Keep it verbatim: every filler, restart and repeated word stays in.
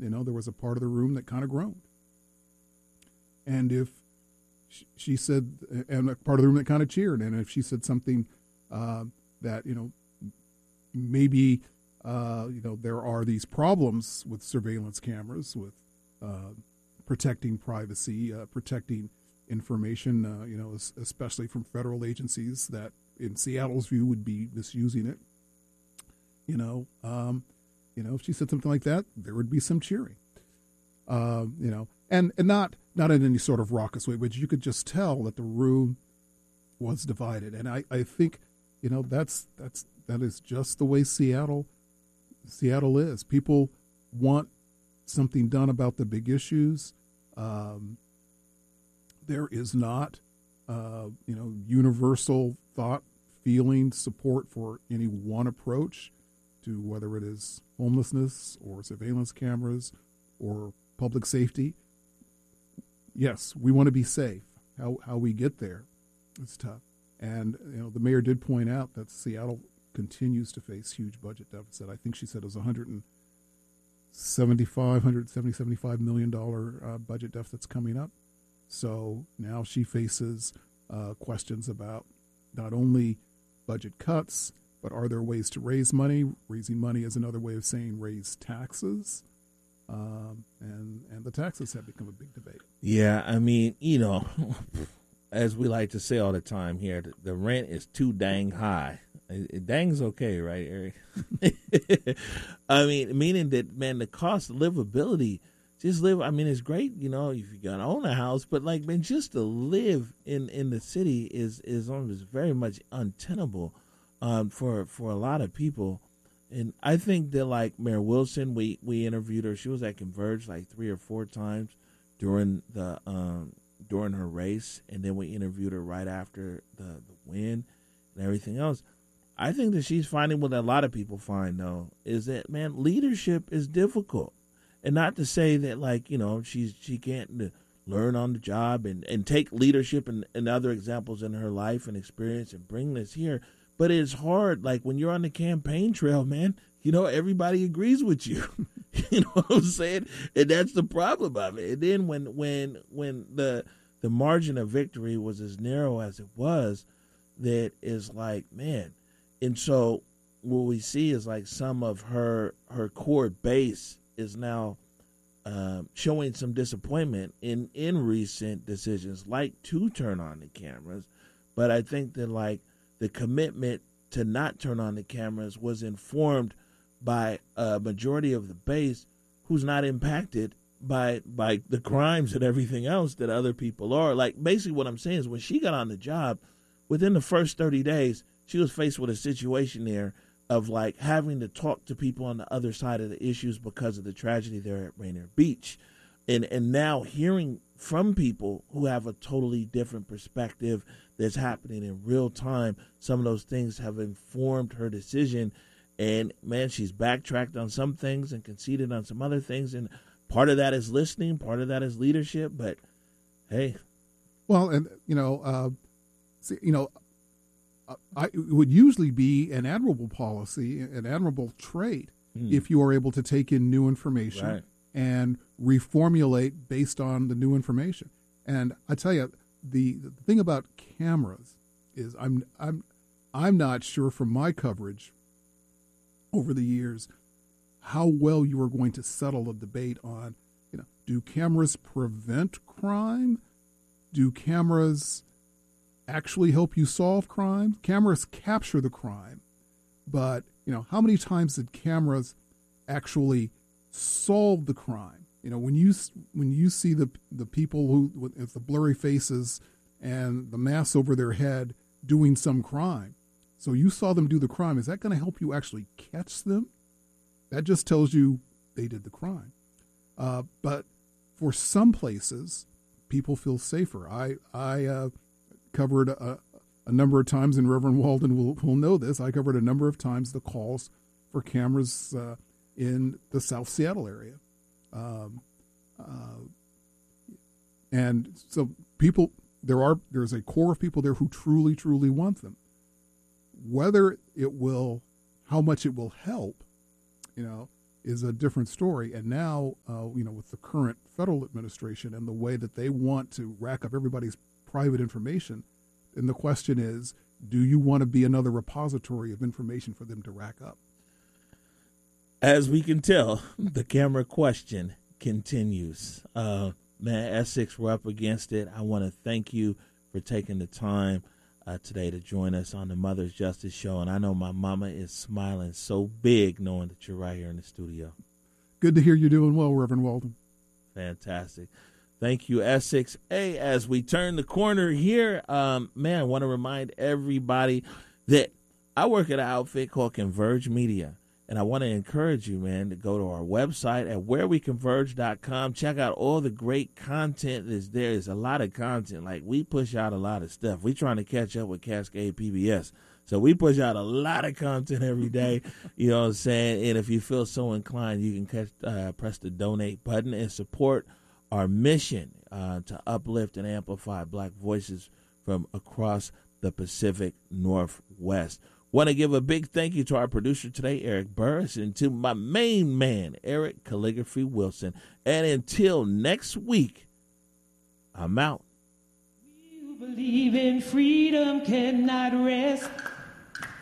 you know, there was a part of the room that kind of groaned. And if she said, and a part of the room that kind of cheered, and if she said something uh, that, you know, maybe, uh, you know, there are these problems with surveillance cameras, with uh, protecting privacy, uh, protecting information, uh, you know, especially from federal agencies that, in Seattle's view, would be misusing it. You know, um, you know, if she said something like that, there would be some cheering. Uh, you know, and and not not in any sort of raucous way, but you could just tell that the room was divided. And I, I think, you know, that's that's that is just the way Seattle Seattle is. People want something done about the big issues. Um, there is not, uh, you know, universal thought, feeling, support for any one approach to whether it is homelessness or surveillance cameras or public safety. Yes, we want to be safe. How how we get there is tough. And, you know, the mayor did point out that Seattle continues to face huge budget deficit. I think she said it was one hundred seventy-five, one hundred seventy, seventy-five million dollars uh, budget deficits coming up. So now she faces uh, questions about not only budget cuts, but are there ways to raise money? Raising money is another way of saying raise taxes. Um, and and the taxes have become a big debate. Yeah, I mean, you know, as we like to say all the time here, the, the rent is too dang high. It, it dang's okay, right, Eric? I mean, meaning that, man, the cost of livability, just live, I mean, it's great, you know, if you're going to own a house, but, like, man, just to live in, in the city is, is almost very much untenable um, for, for a lot of people. And I think that, like, Mayor Wilson, we, we interviewed her. She was at Converge like three or four times during the um, during her race, and then we interviewed her right after the, the win and everything else. I think that she's finding what a lot of people find, though, is that, man, leadership is difficult. And not to say that, like, you know, she's she can't learn on the job and, and take leadership and, and other examples in her life and experience and bring this here. But it's hard, like, when you're on the campaign trail, man, you know, everybody agrees with you. You know what I'm saying? And that's the problem of it. And then when when when the the margin of victory was as narrow as it was, that is like, man. And so what we see is, like, some of her her core base is now um, showing some disappointment in, in recent decisions, like to turn on the cameras. But I think that, like, the commitment to not turn on the cameras was informed by a majority of the base who's not impacted by by the crimes and everything else that other people are. Like, basically what I'm saying is, when she got on the job, within the first thirty days, she was faced with a situation there of, like, having to talk to people on the other side of the issues because of the tragedy there at Rainier Beach. And and now hearing from people who have a totally different perspective that's happening in real time, some of those things have informed her decision. And, man, she's backtracked on some things and conceded on some other things. And part of that is listening. Part of that is leadership. But, hey. Well, and, you know, uh, see, you know, I, it would usually be an admirable policy, an admirable trait, mm. if you are able to take in new information. Right. And reformulate based on the new information. And I tell you, the, the thing about cameras is I'm I'm I'm not sure from my coverage over the years how well you are going to settle a debate on, you know, do cameras prevent crime? Do cameras actually help you solve crime? Cameras capture the crime, but, you know, how many times did cameras actually solve the crime? You know, when you when you see the the people who with the blurry faces and the mask over their head doing some crime, so you saw them do the crime, is that going to help you actually catch them? That just tells you they did the crime. Uh, but for some places, people feel safer. I I uh, covered a, a number of times, and Reverend Walden will will know this. I covered a number of times the calls for cameras Uh, in the South Seattle area. Um, uh, and so people, there are, there's a core of people there who truly, truly want them. Whether it will, how much it will help, you know, is a different story. And now, uh, you know, with the current federal administration and the way that they want to rack up everybody's private information, and the question is, do you want to be another repository of information for them to rack up? As we can tell, the camera question continues. Uh, man, Essex, we're up against it. I want to thank you for taking the time uh, today to join us on the Mother's Justice Show. And I know my mama is smiling so big knowing that you're right here in the studio. Good to hear you're doing well, Reverend Walden. Fantastic. Thank you, Essex. Hey, as we turn the corner here, um, man, I want to remind everybody that I work at an outfit called Converge Media. And I want to encourage you, man, to go to our website at where we converge dot com. Check out all the great content that's there. There's a lot of content. Like, we push out a lot of stuff. We're trying to catch up with Cascade P B S. So we push out a lot of content every day. You know what I'm saying? And if you feel so inclined, you can catch, uh, press the donate button and support our mission uh, to uplift and amplify Black voices from across the Pacific Northwest. Want to give a big thank you to our producer today, Eric Burris, and to my main man, Eric Calligraphy Wilson. And until next week, I'm out. We who believe in freedom cannot rest.